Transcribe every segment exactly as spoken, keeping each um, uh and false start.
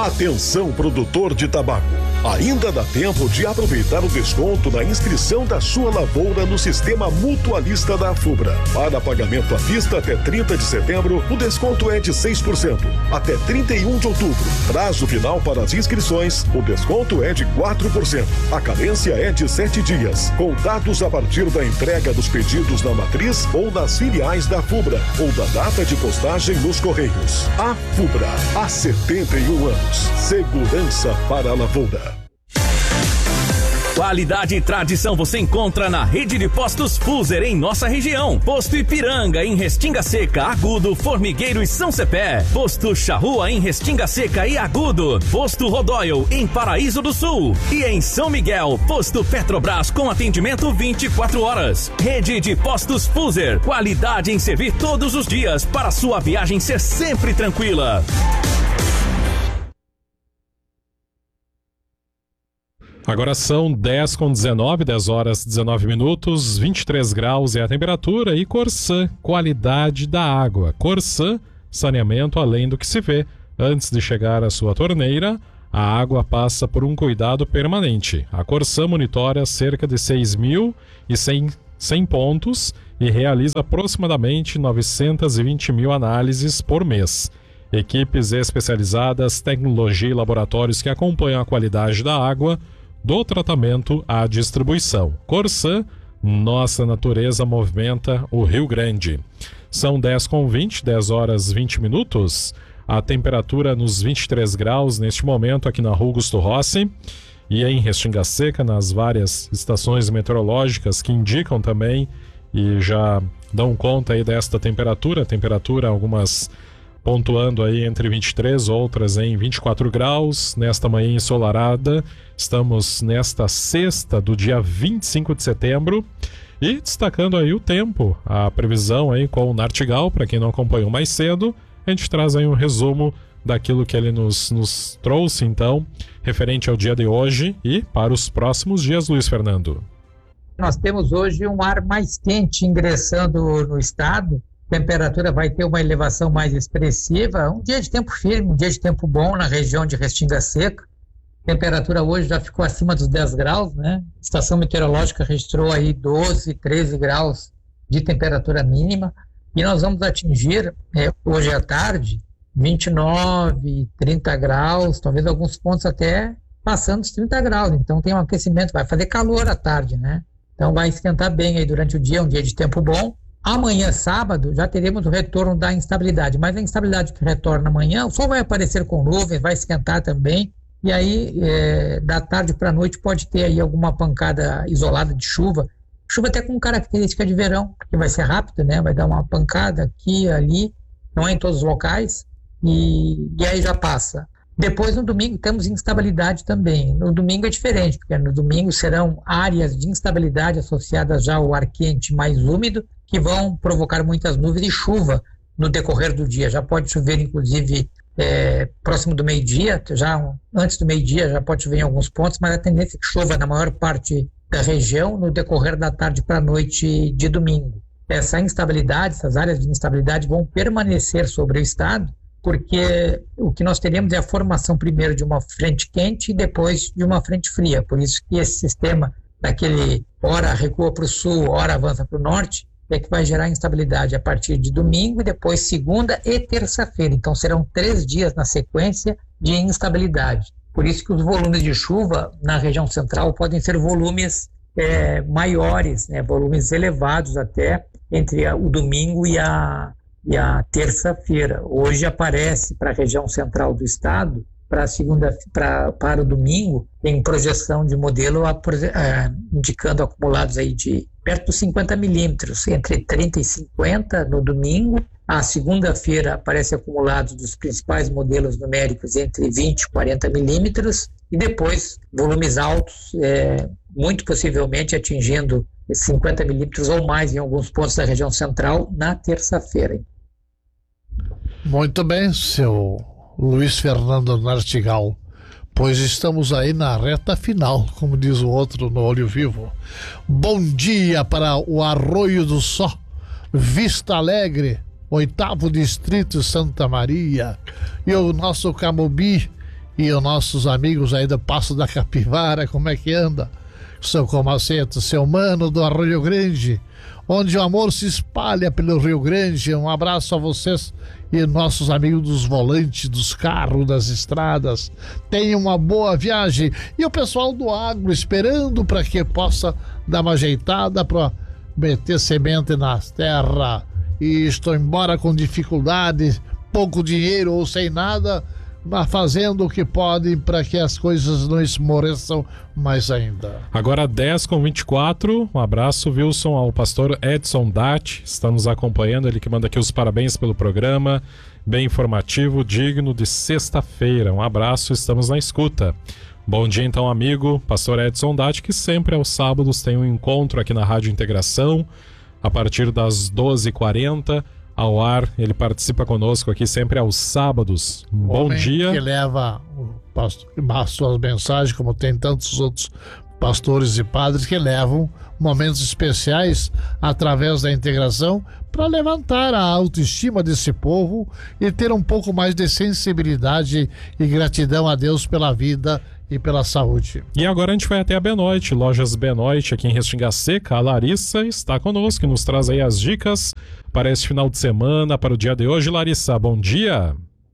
Atenção, produtor de tabaco. Ainda dá tempo de aproveitar o desconto na inscrição da sua lavoura no sistema mutualista da Afubra. Para pagamento à vista até trinta de setembro, o desconto é de seis por cento. Até trinta e um de outubro, prazo final para as inscrições, o desconto é de quatro por cento. A carência é de sete dias, contados a partir da entrega dos pedidos na matriz ou nas filiais da Afubra ou da data de postagem nos Correios. Afubra, há setenta e um anos. Segurança para a lavoura. Qualidade e tradição você encontra na rede de postos Fuser em nossa região. Posto Ipiranga em Restinga Seca, Agudo, Formigueiro e São Cepé. Posto Charrua em Restinga Seca e Agudo. Posto Rodóio em Paraíso do Sul. E em São Miguel, Posto Petrobras com atendimento vinte e quatro horas. Rede de postos Fuser. Qualidade em servir todos os dias para sua viagem ser sempre tranquila. Agora são dez com dezenove, dez horas dezenove minutos, vinte e três graus é a temperatura. E Corsã, qualidade da água. Corsã, saneamento além do que se vê. Antes de chegar à sua torneira, a água passa por um cuidado permanente. A Corsã monitora cerca de seis mil e cem pontos e realiza aproximadamente novecentos e vinte mil análises por mês. Equipes especializadas, tecnologia e laboratórios que acompanham a qualidade da água, do tratamento à distribuição. Corsã, nossa natureza movimenta o Rio Grande. São dez com vinte, dez horas vinte minutos. A temperatura nos vinte e três graus neste momento aqui na Rua Augusto Rossi e em Restinga Seca, nas várias estações meteorológicas que indicam também e já dão conta aí desta temperatura. Temperatura, algumas pontuando aí entre vinte e três, outras em vinte e quatro graus, nesta manhã ensolarada. Estamos nesta sexta do dia vinte e cinco de setembro e destacando aí o tempo, a previsão aí com o Nartigal, para quem não acompanhou mais cedo, a gente traz aí um resumo daquilo que ele nos, nos trouxe então, referente ao dia de hoje e para os próximos dias, Luiz Fernando. Nós temos hoje um ar mais quente ingressando no estado. A temperatura vai ter uma elevação mais expressiva, um dia de tempo firme, um dia de tempo bom na região de Restinga Seca. A temperatura hoje já ficou acima dos dez graus, né? A estação meteorológica registrou aí doze, treze graus de temperatura mínima e nós vamos atingir é, hoje à tarde vinte e nove, trinta graus, talvez alguns pontos até passando os trinta graus. Então tem um aquecimento, vai fazer calor à tarde, né? Então vai esquentar bem aí durante o dia, um dia de tempo bom. Amanhã, sábado, já teremos o retorno da instabilidade, mas a instabilidade que retorna amanhã, o sol vai aparecer com nuvens, vai esquentar também, e aí é, da tarde para a noite pode ter aí alguma pancada isolada de chuva, chuva até com característica de verão, porque vai ser rápido, né? Vai dar uma pancada aqui, ali, não é em todos os locais, e, e aí já passa. Depois, no domingo, temos instabilidade também. No domingo é diferente, porque no domingo serão áreas de instabilidade associadas já ao ar quente mais úmido, que vão provocar muitas nuvens e chuva no decorrer do dia. Já pode chover, inclusive, é, próximo do meio-dia, já antes do meio-dia já pode chover em alguns pontos, mas a tendência é que chova na maior parte da região no decorrer da tarde para a noite de domingo. Essa instabilidade, essas áreas de instabilidade vão permanecer sobre o estado, porque o que nós teremos é a formação primeiro de uma frente quente e depois de uma frente fria. Por isso que esse sistema, daquele hora recua para o sul, hora avança para o norte, é que vai gerar instabilidade a partir de domingo e depois segunda e terça-feira. Então serão três dias na sequência de instabilidade. Por isso que os volumes de chuva na região central podem ser volumes é, maiores, né, volumes elevados até entre a, o domingo e a, e a terça-feira. Hoje aparece para a região central do estado, para segunda, pra, para o domingo, em projeção de modelo a, a, indicando acumulados aí de perto dos cinquenta milímetros, entre trinta e cinquenta no domingo. A segunda-feira aparece acumulados dos principais modelos numéricos entre vinte e quarenta milímetros e depois volumes altos, é, muito possivelmente atingindo cinquenta milímetros ou mais em alguns pontos da região central na terça-feira. Muito bem, seu Luiz Fernando Nartigal, pois estamos aí na reta final, como diz o outro no Olho Vivo. Bom dia para o Arroio do Só, Vista Alegre, oitavo distrito Santa Maria, e o nosso Camobi E os nossos amigos aí do Passo da Capivara, como é que anda? Seu Comaceto, seu mano do Rio Grande, onde o amor se espalha pelo Rio Grande. Um abraço a vocês e nossos amigos dos volantes, dos carros, das estradas. Tenham uma boa viagem. E o pessoal do agro esperando para que possa dar uma ajeitada para meter semente nas terras. E estou embora com dificuldade, pouco dinheiro ou sem nada, mas fazendo o que podem para que as coisas não esmoreçam mais ainda. Agora dez com vinte e quatro, um abraço, Wilson, ao pastor Edson Datti, está nos acompanhando, ele que manda aqui os parabéns pelo programa, bem informativo, digno de sexta-feira. Um abraço, estamos na escuta. Bom dia então, amigo, pastor Edson Datti, que sempre aos sábados tem um encontro aqui na Rádio Integração, a partir das doze e quarenta, ao ar. Ele participa conosco aqui sempre aos sábados. Bom Homem dia. Que leva o pastor, as suas mensagens, como tem tantos outros pastores e padres que levam momentos especiais através da integração para levantar a autoestima desse povo e ter um pouco mais de sensibilidade e gratidão a Deus pela vida e pela saúde. E agora a gente vai até a Benoit, Lojas Benoit aqui em Restinga Seca. A Larissa está conosco e nos traz aí as dicas para esse final de semana, para o dia de hoje. Larissa, bom dia.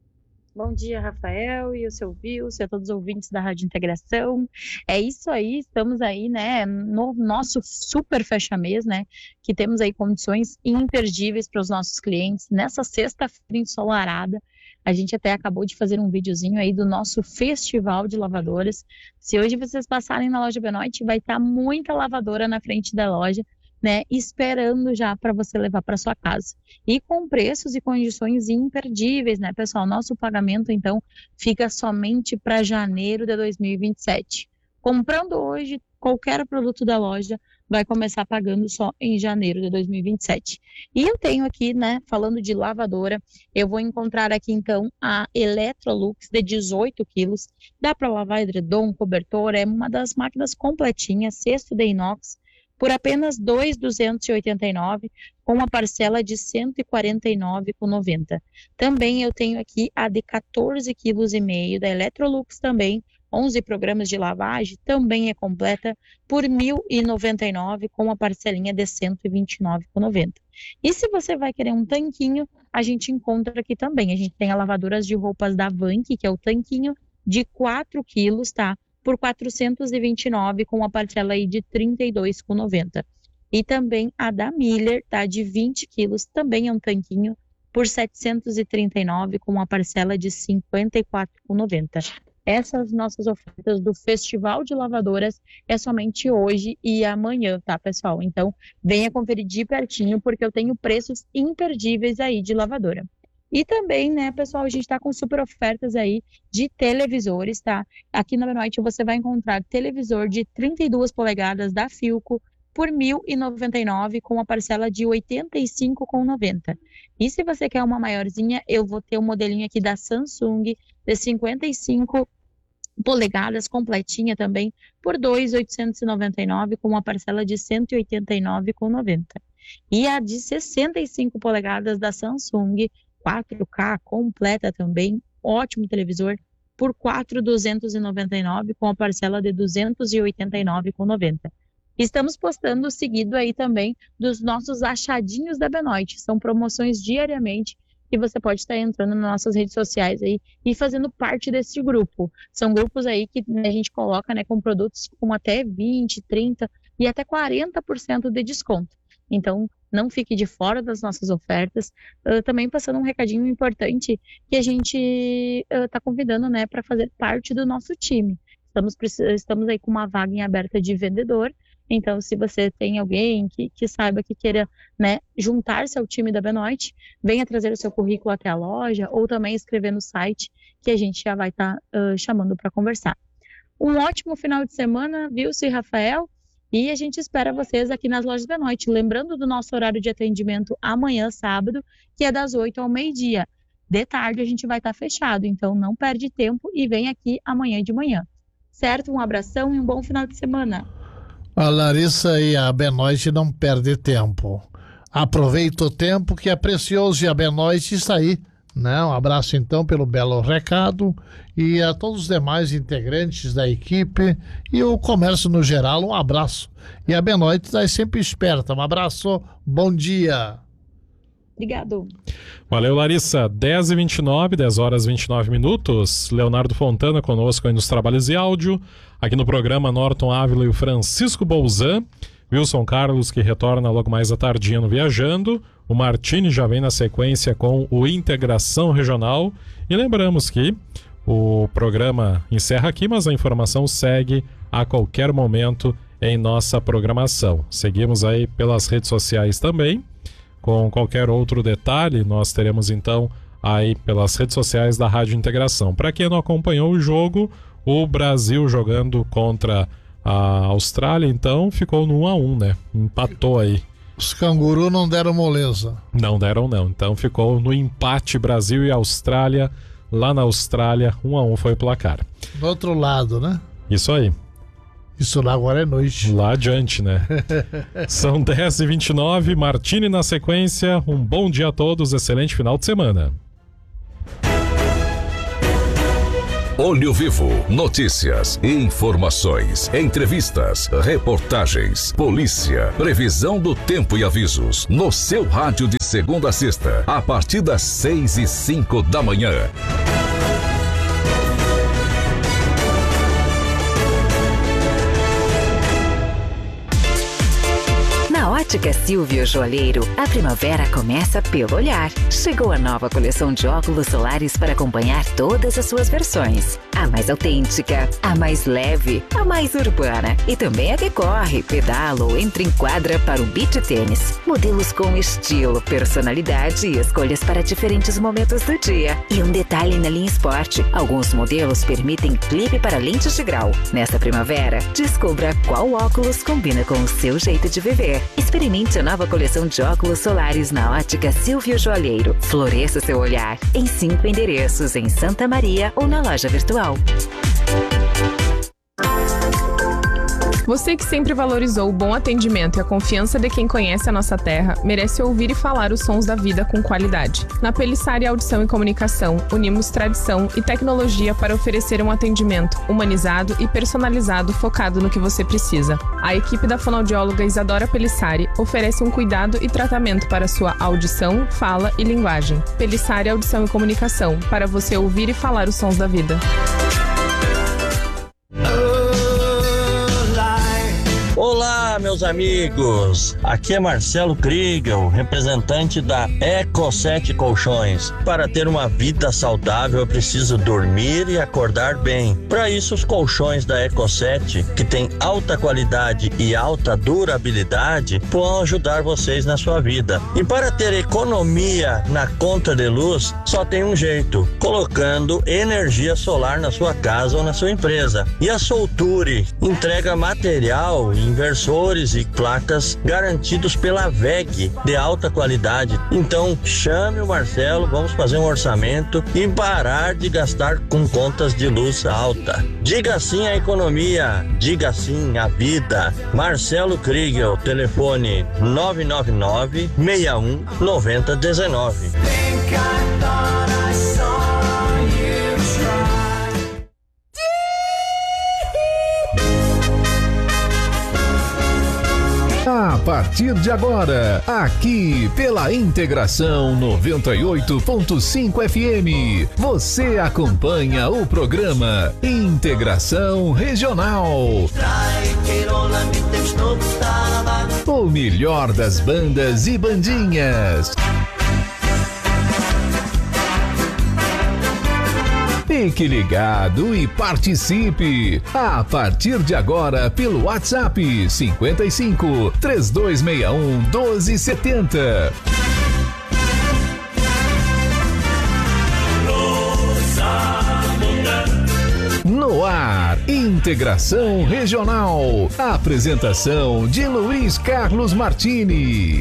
Bom dia, Rafael e o seu Wilson, a todos os ouvintes da Rádio Integração. É isso aí, estamos aí, né, no nosso super fecha-mês, né, que temos aí condições imperdíveis para os nossos clientes. Nessa sexta-feira ensolarada, a gente até acabou de fazer um videozinho aí do nosso festival de lavadoras. Se hoje vocês passarem na loja Benoit, vai estar muita lavadora na frente da loja, né, esperando já para você levar para sua casa. E com preços e condições imperdíveis, né, pessoal? Nosso pagamento, então, fica somente para janeiro de dois mil e vinte e sete. Comprando hoje, qualquer produto da loja vai começar pagando só em janeiro de dois mil e vinte e sete. E eu tenho aqui, né, falando de lavadora, eu vou encontrar aqui, então, a Electrolux de dezoito quilos. Dá para lavar edredom, cobertor, é uma das máquinas completinhas, cesto de inox, por apenas dois mil duzentos e oitenta e nove reais, com uma parcela de cento e quarenta e nove reais e noventa centavos. Também eu tenho aqui a de quatorze quilos e meio da Electrolux também, onze programas de lavagem, também é completa por mil e noventa e nove reais, com uma parcelinha de cento e vinte e nove reais e noventa centavos. E se você vai querer um tanquinho, a gente encontra aqui também. A gente tem a lavadoras de roupas da Vank, que é o tanquinho de quatro quilos, tá? Por quatrocentos e vinte e nove reais, com uma parcela aí de trinta e dois reais e noventa centavos. E também a da Miller, tá? De vinte quilos, também é um tanquinho, por setecentos e trinta e nove reais, com uma parcela de cinquenta e quatro reais e noventa centavos. Essas nossas ofertas do Festival de Lavadoras é somente hoje e amanhã, tá, pessoal? Então, venha conferir de pertinho, porque eu tenho preços imperdíveis aí de lavadora. E também, né, pessoal, a gente tá com super ofertas aí de televisores, tá? Aqui na Benoit você vai encontrar televisor de trinta e duas polegadas da Philco por mil e noventa e nove reais, com uma parcela de oitenta e cinco reais e noventa centavos. E se você quer uma maiorzinha, eu vou ter um modelinho aqui da Samsung de cinquenta e cinco polegadas, completinha também, por dois mil oitocentos e noventa e nove reais, com uma parcela de cento e oitenta e nove reais e noventa centavos. E a de sessenta e cinco polegadas da Samsung, quatro K, completa também, ótimo televisor, por quatro mil duzentos e noventa e nove reais, com a parcela de duzentos e oitenta e nove reais e noventa centavos. Estamos postando seguido aí também dos nossos achadinhos da Benoit. São promoções diariamente e você pode estar entrando nas nossas redes sociais aí e fazendo parte desse grupo. São grupos aí que a gente coloca, né, com produtos com até vinte, trinta e até quarenta por cento de desconto. Então, não fique de fora das nossas ofertas. Uh, também passando um recadinho importante que a gente está uh, convidando, né, para fazer parte do nosso time. Estamos, estamos aí com uma vaga em aberta de vendedor. Então, se você tem alguém que, que saiba que queira, né, juntar-se ao time da Benoit, venha trazer o seu currículo até a loja ou também escrever no site que a gente já vai estar tá, uh, chamando para conversar. Um ótimo final de semana, Wilson e Rafael, e a gente espera vocês aqui nas lojas Benoit. Lembrando do nosso horário de atendimento amanhã, sábado, que é das oito ao meio-dia. De tarde a gente vai estar tá fechado, então não perde tempo e vem aqui amanhã de manhã. Certo? Um abração e um bom final de semana. A Larissa e a Benoit não perdem tempo. Aproveita o tempo que é precioso e a Benoit está aí Né? Um abraço então pelo belo recado e a todos os demais integrantes da equipe e o comércio no geral, um abraço. E a Benoit está sempre esperta. Um abraço, bom dia. Obrigado. Valeu, Larissa. dez e vinte e nove, dez horas e vinte e nove minutos. Leonardo Fontana conosco aí nos trabalhos de áudio. Aqui no programa Norton Ávila e o Francisco Bolzan. Wilson Carlos, que retorna logo mais à tardinha no Viajando. O Martini já vem na sequência com o Integração Regional. E lembramos que o programa encerra aqui, mas a informação segue a qualquer momento em nossa programação. Seguimos aí pelas redes sociais também. Com qualquer outro detalhe, nós teremos então aí pelas redes sociais da Rádio Integração. Para quem não acompanhou o jogo, o Brasil jogando contra a Austrália, então ficou no um a um, né? Empatou aí. Os cangurus não deram moleza. Não deram não, então ficou no empate Brasil e Austrália. Lá na Austrália, um a um foi o placar. Do outro lado, né? Isso aí. Isso lá agora é noite. Lá adiante, né? São dez e vinte e nove, Martini na sequência. Um bom dia a todos, excelente final de semana. Olho Vivo, notícias, informações, entrevistas, reportagens, polícia, previsão do tempo e avisos. No seu rádio de segunda a sexta, a partir das seis e cinco da manhã. Na Ótica Silvio Joalheiro, a primavera começa pelo olhar. Chegou a nova coleção de óculos solares para acompanhar todas as suas versões. A mais autêntica, a mais leve, a mais urbana e também a que corre, pedala ou entra em quadra para o beach tênis. Modelos com estilo, personalidade e escolhas para diferentes momentos do dia. E um detalhe na linha Sport, alguns modelos permitem clipe para lentes de grau. Nesta primavera, descubra qual óculos combina com o seu jeito de viver. Experimente a nova coleção de óculos solares na Ótica Silvio Joalheiro. Floresça seu olhar em cinco endereços em Santa Maria ou na loja virtual. Você que sempre valorizou o bom atendimento e a confiança de quem conhece a nossa terra, merece ouvir e falar os sons da vida com qualidade. Na Pelissari Audição e Comunicação, unimos tradição e tecnologia para oferecer um atendimento humanizado e personalizado focado no que você precisa. A equipe da fonoaudióloga Isadora Pelissari oferece um cuidado e tratamento para sua audição, fala e linguagem. Pelissari Audição e Comunicação, para você ouvir e falar os sons da vida. Olá, meus amigos! Aqui é Marcelo Kriegel, representante da Eco sete Colchões. Para ter uma vida saudável, eu preciso dormir e acordar bem. Para isso, os colchões da Eco sete, que tem alta qualidade e alta durabilidade, vão ajudar vocês na sua vida. E para ter economia na conta de luz, só tem um jeito: colocando energia solar na sua casa ou na sua empresa. E a Solture entrega material e inversores e placas garantidos pela V E G de alta qualidade. Então chame o Marcelo, vamos fazer um orçamento e parar de gastar com contas de luz alta. Diga sim à economia, diga sim à vida. Marcelo Kriegel, telefone nove nove nove, seis um, nove zero um nove. A partir de agora, aqui pela Integração noventa e oito ponto cinco F M, você acompanha o programa Integração Regional. O melhor das bandas e bandinhas. Fique ligado e participe a partir de agora pelo WhatsApp cinquenta e cinco, três dois seis um, um dois sete zero. No ar, Integração Regional. Apresentação de Luiz Carlos Martini.